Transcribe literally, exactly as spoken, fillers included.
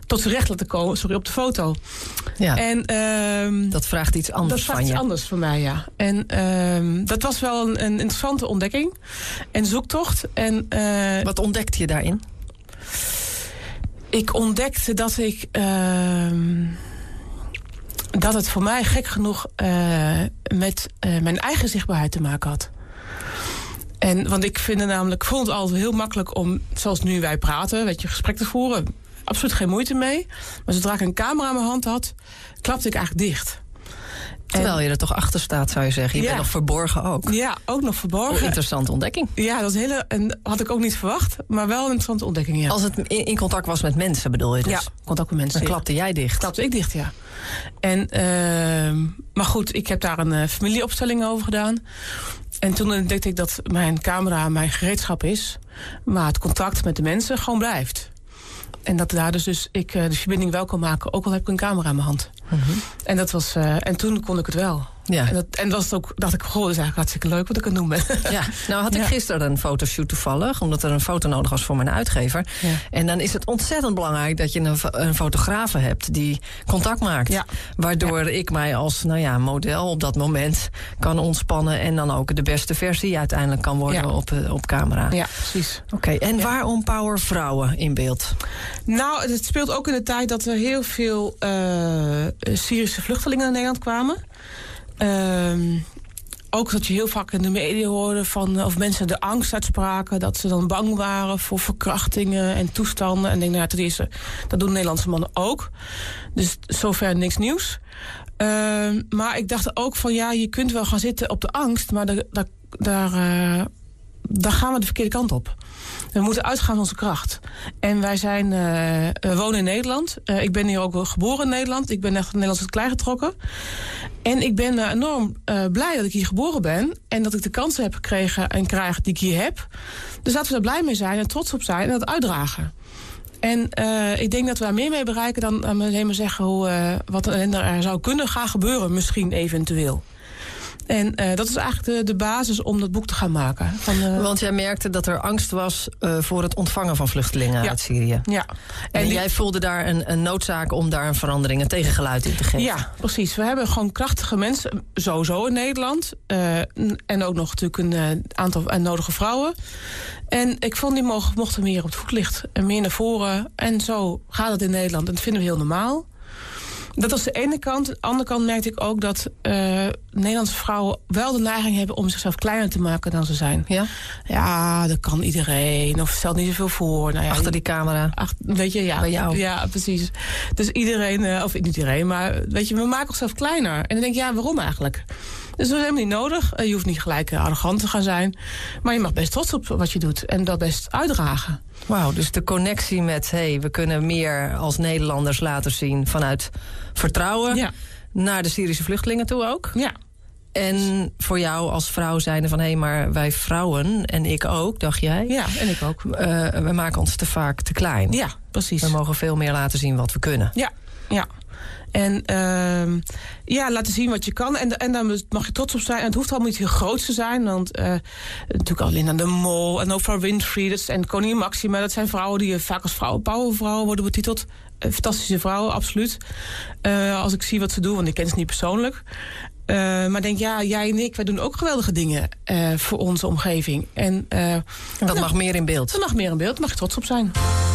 tot zijn recht laten komen, sorry, op de foto. Ja. En, um, dat vraagt iets anders dat vraagt van je. iets anders van mij, ja. En um, dat was wel een, een interessante ontdekking en zoektocht. En, uh, wat ontdekte je daarin? Ik ontdekte dat ik... Uh, dat het voor mij gek genoeg uh, met uh, mijn eigen zichtbaarheid te maken had. En, want ik vind het namelijk, ik vond het altijd heel makkelijk om, zoals nu wij praten, weet je, gesprek te voeren. Absoluut geen moeite mee. Maar zodra ik een camera in mijn hand had, klapte ik eigenlijk dicht. Terwijl je er toch achter staat, zou je zeggen. Je ja. bent nog verborgen ook. Ja, ook nog verborgen. Oh, interessante ontdekking. Ja, dat is een hele, en had ik ook niet verwacht, maar wel een interessante ontdekking, ja. Als het in, in contact was met mensen, bedoel je dus? Ja, contact met mensen. Dan klapte jij dicht. Klapte ik dicht, ja. En, uh, maar goed, ik heb daar een uh, familieopstelling over gedaan. En toen ontdekte ik dat mijn camera mijn gereedschap is, maar het contact met de mensen gewoon blijft. En dat daar dus, dus ik uh, de verbinding wel kan maken, ook al heb ik een camera in mijn hand. Mm-hmm. En dat was, uh, en toen kon ik het wel. Ja. En, dat, en was het ook, dacht ik, goh, dat is eigenlijk hartstikke leuk wat ik aan het doen ben. Ja, nou had ik ja. gisteren een fotoshoot toevallig, omdat er een foto nodig was voor mijn uitgever. Ja. En dan is het ontzettend belangrijk dat je een, een fotografe hebt die contact maakt. Ja. Waardoor ja. ik mij als nou ja, model op dat moment kan ontspannen en dan ook de beste versie uiteindelijk kan worden ja. op, op camera. Ja, precies. Oké, okay, en ja. waarom Power Vrouwen in beeld? Nou, het speelt ook in de tijd dat er heel veel uh, Syrische vluchtelingen naar Nederland kwamen. Um, ook dat je heel vaak in de media hoorde van of mensen de angst uitspraken, dat ze dan bang waren voor verkrachtingen en toestanden. En ik denk, nou ja, ten eerste, dat doen Nederlandse mannen ook. Dus zover niks nieuws. Uh, maar ik dacht ook van ja, je kunt wel gaan zitten op de angst, maar daar, daar, daar, uh, daar gaan we de verkeerde kant op. We moeten uitgaan van onze kracht. En wij zijn, uh, we wonen in Nederland. Uh, ik ben hier ook geboren in Nederland. Ik ben echt Nederlands uit klei getrokken. En ik ben uh, enorm uh, blij dat ik hier geboren ben. En dat ik de kansen heb gekregen en krijg die ik hier heb. Dus laten we daar blij mee zijn en trots op zijn en dat uitdragen. En uh, ik denk dat we daar meer mee bereiken dan uh, alleen maar zeggen hoe, uh, wat er zou kunnen gaan gebeuren, misschien eventueel. En uh, dat is eigenlijk de, de basis om dat boek te gaan maken. Van, uh... Want jij merkte dat er angst was uh, voor het ontvangen van vluchtelingen ja. uit Syrië. Ja. En, en die... jij voelde daar een, een noodzaak om daar een verandering, een tegengeluid in te geven. Ja, precies. We hebben gewoon krachtige mensen, sowieso in Nederland. Uh, en ook nog natuurlijk een uh, aantal uh, nodige vrouwen. En ik vond die mogen, mochten meer op het voetlicht en meer naar voren. En zo gaat het in Nederland. En dat vinden we heel normaal. Dat was de ene kant. Aan de andere kant merkte ik ook dat uh, Nederlandse vrouwen wel de neiging hebben om zichzelf kleiner te maken dan ze zijn. Ja, ja dat kan iedereen. Of stelt niet zoveel voor. Nou ja, achter die camera. Ach, weet je, ja. Bij jou. Ja, precies. Dus iedereen, uh, of niet iedereen, maar weet je, we maken onszelf kleiner. En dan denk je, ja, waarom eigenlijk? Dus dat is helemaal niet nodig. Je hoeft niet gelijk arrogant te gaan zijn. Maar je mag best trots op wat je doet. En dat best uitdragen. Wauw, dus de connectie met... hey, we kunnen meer als Nederlanders laten zien vanuit vertrouwen... Ja. Naar de Syrische vluchtelingen toe ook. Ja. En voor jou als vrouw zijnde van... hé, hey, maar wij vrouwen, en ik ook, dacht jij... Ja, en ik ook. Uh, we maken ons te vaak te klein. Ja, precies. We mogen veel meer laten zien wat we kunnen. Ja, ja. En uh, ja, laten zien wat je kan. En, en daar mag je trots op zijn. En het hoeft allemaal niet heel groot te zijn. Want uh, natuurlijk alleen aan de Mol en Oprah Winfrey dat, en Koningin Maxima. Dat zijn vrouwen die vaak als vrouwen, powervrouwen worden betiteld. Uh, fantastische vrouwen, absoluut. Uh, als ik zie wat ze doen, want ik ken ze niet persoonlijk. Uh, maar denk, ja, jij en ik, wij doen ook geweldige dingen uh, voor onze omgeving. En, uh, en dat nou, mag meer in beeld. Dat mag meer in beeld, daar mag je trots op zijn.